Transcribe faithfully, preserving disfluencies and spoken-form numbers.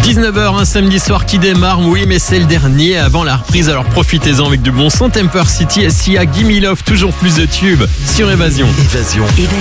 dix-neuf heures, un samedi soir qui démarre, oui, mais c'est le dernier avant la reprise, alors profitez-en avec du bon son. Temper City, Sia, Gimme Love, toujours plus de tubes sur Évasion. Évasion.